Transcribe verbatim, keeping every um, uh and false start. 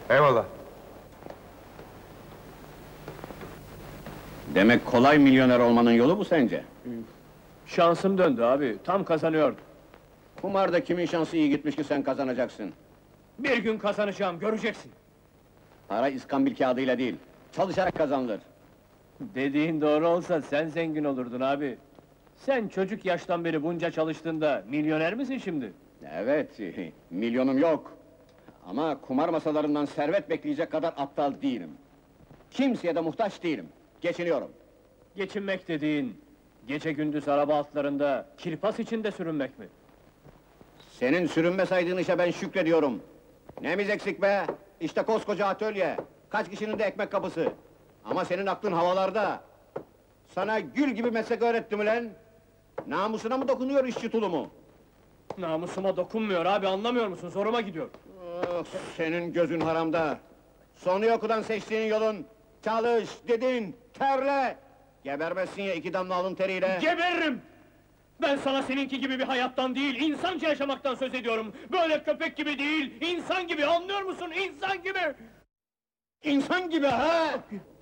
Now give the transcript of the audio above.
Eyvallah. Demek kolay milyoner olmanın yolu bu sence? Şansım döndü abi, tam kazanıyordum. Kumarda kimin şansı iyi gitmiş ki sen kazanacaksın? Bir gün kazanacağım, göreceksin. Para iskambil kağıdıyla değil, çalışarak kazanılır. Dediğin doğru olsa sen zengin olurdun abi. Sen çocuk yaştan beri bunca çalıştığında milyoner misin şimdi? Evet, milyonum yok. Ama kumar masalarından servet bekleyecek kadar aptal değilim. Kimseye de muhtaç değilim, geçiniyorum. Geçinmek dediğin, gece gündüz araba altlarında, kirpas içinde sürünmek mi? Senin sürünme saydığın işe ben şükrediyorum. Nemiz eksik be? İşte koskoca atölye, kaç kişinin de ekmek kapısı. Ama senin aklın havalarda. Sana gül gibi meslek öğrettim ulan! Namusuna mı dokunuyor işçi tulumu? Namusuma dokunmuyor abi, anlamıyor musun? Zoruma gidiyor. Ah, senin gözün haramda! Sonu yokudan seçtiğin yolun, çalış, dedin, terle! Gebermezsin ya iki damla alın teriyle! Geberirim! Ben sana seninki gibi bir hayattan değil, insanca yaşamaktan söz ediyorum! Böyle köpek gibi değil, insan gibi, anlıyor musun? İnsan gibi! İnsan gibi ha!